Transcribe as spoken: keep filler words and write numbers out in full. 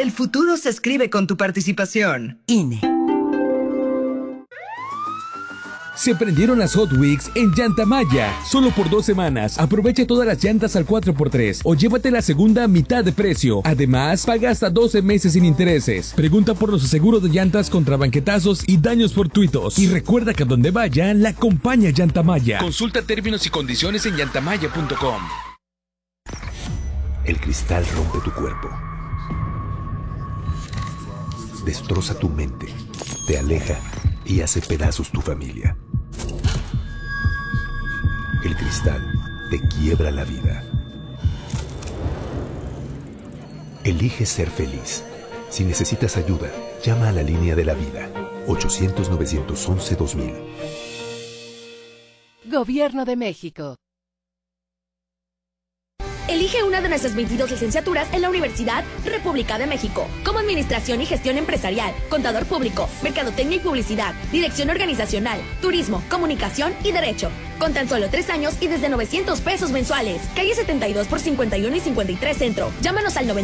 El futuro se escribe con tu participación. I N E. Se prendieron las Hot Weeks en Llantamaya. Solo por dos semanas. Aprovecha todas las llantas al cuatro por tres o llévate la segunda a mitad de precio. Además, paga hasta doce meses sin intereses. Pregunta por los seguros de llantas contra banquetazos y daños fortuitos. Y recuerda que a donde vaya, la acompaña Llantamaya. Consulta términos y condiciones en llantamaya punto com. El cristal rompe tu cuerpo. Destroza tu mente. Te aleja y hace pedazos tu familia. El cristal te quiebra la vida. Elige ser feliz. Si necesitas ayuda, llama a la línea de la vida. ochocientos, novecientos once, dos mil. Gobierno de México. Elige una de nuestras veintidós licenciaturas en la Universidad República de México, como Administración y Gestión Empresarial, Contador Público, Mercadotecnia y Publicidad, Dirección Organizacional, Turismo, Comunicación y Derecho. Con tan solo tres años y desde novecientos pesos mensuales. Calle setenta y dos por cincuenta y uno y cincuenta y tres Centro. Llámanos al noventa.